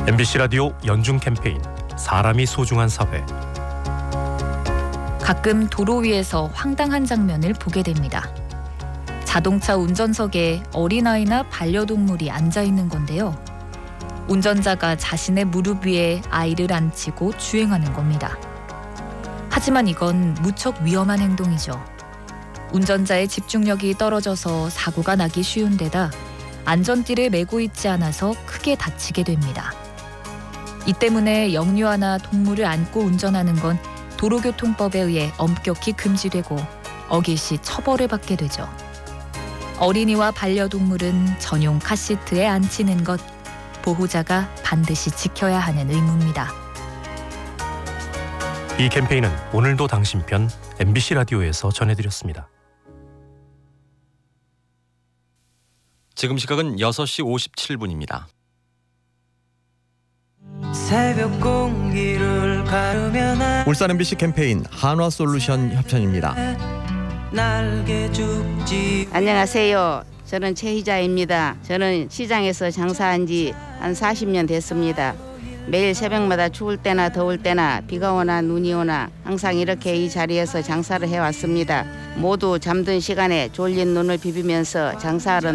MBC 라디오 연중 캠페인 사람이 소중한 사회. 가끔 도로 위에서 황당한 장면을 보게 됩니다. 자동차 운전석에 어린아이나 반려동물이 앉아 있는 건데요. 운전자가 자신의 무릎 위에 아이를 앉히고 주행하는 겁니다. 하지만 이건 무척 위험한 행동이죠. 운전자의 집중력이 떨어져서 사고가 나기 쉬운 데다 안전띠를 매고 있지 않아서 크게 다치게 됩니다. 이 때문에 영유아나 동물을 안고 운전하는 건 도로교통법에 의해 엄격히 금지되고 어깃이 처벌을 받게 되죠. 어린이와 반려동물은 전용 카시트에 앉히는 것, 보호자가 반드시 지켜야 하는 의무입니다. 이 캠페인은 오늘도 당신 편 MBC 라디오에서 전해드렸습니다. 지금 시각은 6시 57분입니다. 새벽 공기를 가르며 울산 MBC 캠페인 한화솔루션 협찬입니다. 날개 죽지. 안녕하세요. 저는 최희자입니다. 저는 시장에서 장사한 지 한 40년 됐습니다. 매일 새벽마다 추울 때나 더울 때나 비가 오나 눈이 오나 항상 이렇게 이 자리에서 장사를 해왔습니다. 모두 잠든 시간에 졸린 눈을 비비면서 장사하러